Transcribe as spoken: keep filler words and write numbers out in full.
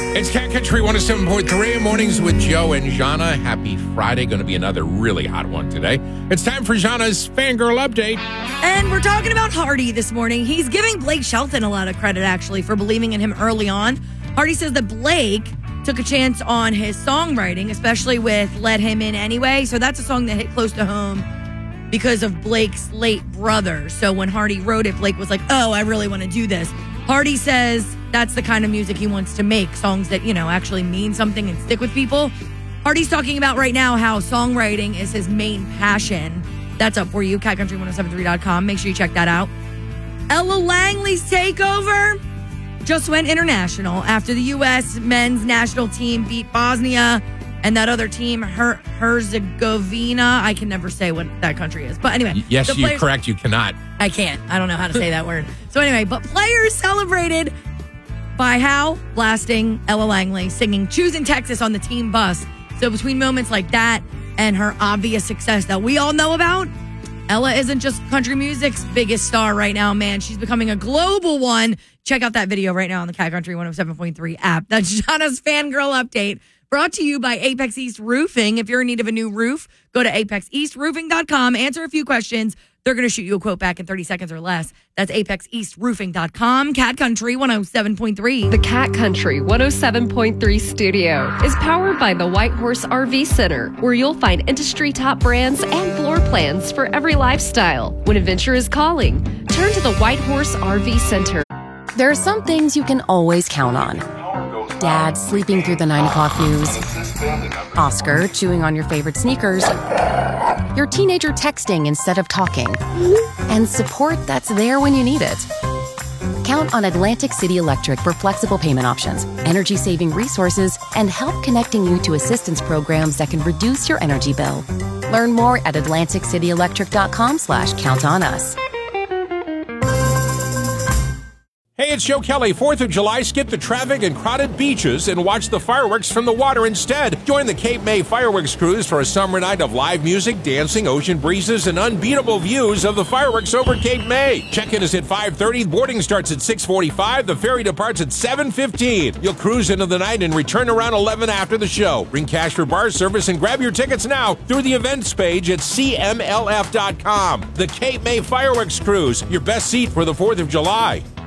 It's Cat Country one oh seven point three, mornings with Joe and Jana. Happy Friday. Going to be another really hot one today. It's time for Jana's Fangirl Update. And we're talking about Hardy this morning. He's giving Blake Shelton a lot of credit, actually, for believing in him early on. Hardy says that Blake took a chance on his songwriting, especially with Let Him In Anyway. So that's a song that hit close to home because of Blake's late brother. So when Hardy wrote it, Blake was like, oh, I really want to do this. Hardy says that's the kind of music he wants to make, songs that, you know, actually mean something and stick with people. Hardy's talking about right now how songwriting is his main passion. That's up for you, cat country ten seventy-three dot com. Make sure you check that out. Ella Langley's takeover just went international after the U S men's national team beat Bosnia and that other team, Her- Herzegovina. I can never say what that country is. But anyway. Yes, you're players- correct. You cannot. I can't. I don't know how to say that word. So anyway, but players celebrated by how? Blasting Ella Langley, singing Choosing Texas on the team bus. So between moments like that and her obvious success that we all know about, Ella isn't just country music's biggest star right now, man. She's becoming a global one. Check out that video right now on the Cat Country one oh seven point three app. That's Jana's Fangirl Update, brought to you by Apex East Roofing. If you're in need of a new roof, go to apex east roofing dot com, answer a few questions. They're going to shoot you a quote back in thirty seconds or less. That's apex east roofing dot com. Cat Country one oh seven point three. The Cat Country one oh seven point three studio is powered by the White Horse R V Center, where you'll find industry top brands and floor plans for every lifestyle. When adventure is calling, turn to the White Horse R V Center. There are some things you can always count on. Dad sleeping through the nine o'clock news. Oscar chewing on your favorite sneakers. Your teenager texting instead of talking. And support that's there when you need it. Count on Atlantic City Electric for flexible payment options, energy-saving resources, and help connecting you to assistance programs that can reduce your energy bill. Learn more at atlantic city electric dot com slash count on us. Hey, it's Joe Kelly. fourth of July, skip the traffic and crowded beaches and watch the fireworks from the water instead. Join the Cape May Fireworks Cruise for a summer night of live music, dancing, ocean breezes, and unbeatable views of the fireworks over Cape May. Check-in is at five thirty. Boarding starts at six forty-five. The ferry departs at seven fifteen. You'll cruise into the night and return around eleven after the show. Bring cash for bar service and grab your tickets now through the events page at c m l f dot com. The Cape May Fireworks Cruise, your best seat for the fourth of July.